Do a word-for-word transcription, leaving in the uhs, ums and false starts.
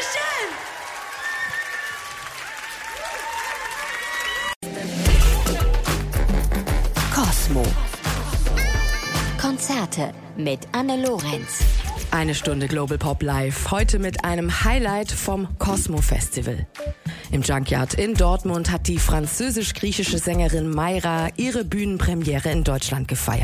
Dankeschön! Cosmo. Konzerte mit Anne Lorenz. Eine Stunde Global Pop Live. Heute mit einem Highlight vom Cosmo Festival. Im Junkyard in Dortmund hat die französisch-griechische Sängerin Mayra ihre Bühnenpremiere in Deutschland gefeiert.